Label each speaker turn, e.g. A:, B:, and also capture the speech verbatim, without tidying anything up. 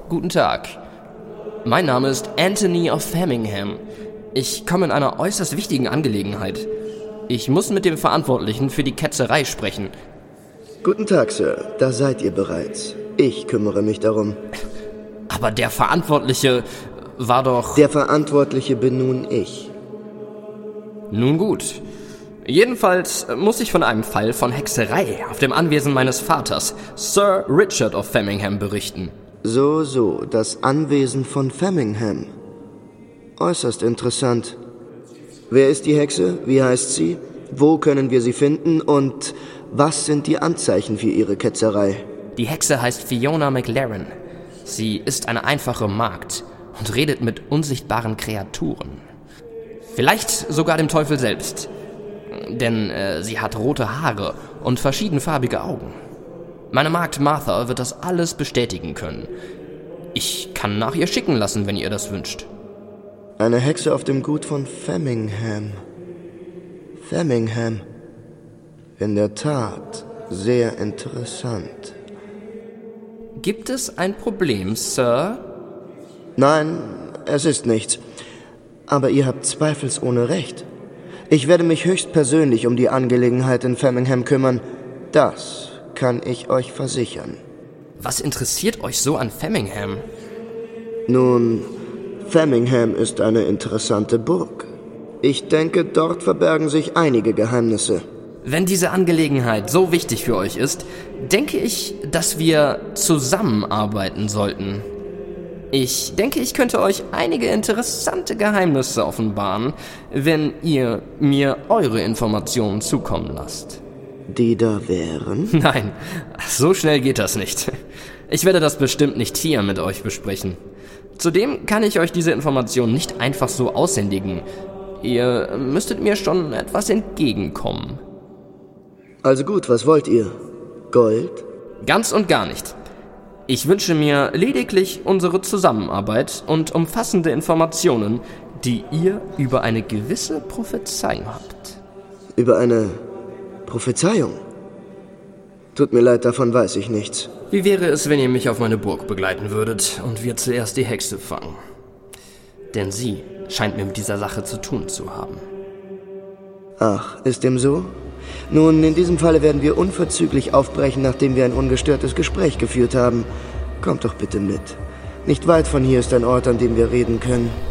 A: Guten Tag. Mein Name ist Anthony of Framingham. Ich komme in einer äußerst wichtigen Angelegenheit. Ich muss mit dem Verantwortlichen für die Ketzerei sprechen.
B: Guten Tag, Sir. Da seid ihr bereits. Ich kümmere mich darum.
A: Aber der Verantwortliche war doch...
B: Der Verantwortliche bin nun ich.
A: Nun gut. Jedenfalls muss ich von einem Fall von Hexerei auf dem Anwesen meines Vaters, Sir Richard of Framingham, berichten.
B: So, so, das Anwesen von Framingham. Äußerst interessant. Wer ist die Hexe? Wie heißt sie? Wo können wir sie finden? Und was sind die Anzeichen für ihre Ketzerei?
A: Die Hexe heißt Fiona McLaren. Sie ist eine einfache Magd und redet mit unsichtbaren Kreaturen. Vielleicht sogar dem Teufel selbst. Denn äh, sie hat rote Haare und verschiedenfarbige Augen. Meine Magd Martha wird das alles bestätigen können. Ich kann nach ihr schicken lassen, wenn ihr das wünscht.
B: Eine Hexe auf dem Gut von Framingham. Framingham. In der Tat, sehr interessant.
A: Gibt es ein Problem, Sir?
B: Nein, es ist nichts. Aber ihr habt zweifelsohne recht. Ich werde mich höchstpersönlich um die Angelegenheit in Framingham kümmern. Das kann ich euch versichern.
A: Was interessiert euch so an Framingham?
B: Nun, Framingham ist eine interessante Burg. Ich denke, dort verbergen sich einige Geheimnisse.
A: Wenn diese Angelegenheit so wichtig für euch ist, denke ich, dass wir zusammenarbeiten sollten. Ich denke, ich könnte euch einige interessante Geheimnisse offenbaren, wenn ihr mir eure Informationen zukommen lasst.
B: Die da wären?
A: Nein, so schnell geht das nicht. Ich werde das bestimmt nicht hier mit euch besprechen. Zudem kann ich euch diese Informationen nicht einfach so aushändigen. Ihr müsstet mir schon etwas entgegenkommen.
B: Also gut, was wollt ihr? Gold?
A: Ganz und gar nicht. Ich wünsche mir lediglich unsere Zusammenarbeit und umfassende Informationen, die ihr über eine gewisse Prophezeiung habt.
B: Über eine Prophezeiung? Tut mir leid, davon weiß ich nichts.
A: Wie wäre es, wenn ihr mich auf meine Burg begleiten würdet und wir zuerst die Hexe fangen? Denn sie scheint mir mit dieser Sache zu tun zu haben.
B: Ach, ist dem so? Nun, in diesem Falle werden wir unverzüglich aufbrechen, nachdem wir ein ungestörtes Gespräch geführt haben. Kommt doch bitte mit. Nicht weit von hier ist ein Ort, an dem wir reden können.